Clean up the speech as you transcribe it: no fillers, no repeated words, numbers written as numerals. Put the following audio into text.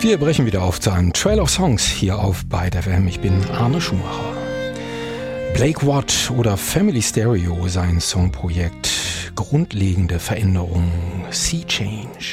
Wir brechen wieder auf zu einem Trail of Songs hier auf Byte FM. Ich bin Arne Schumacher. Blake Watt oder Family Stereo, sein Songprojekt. Grundlegende Veränderungen, Sea Change.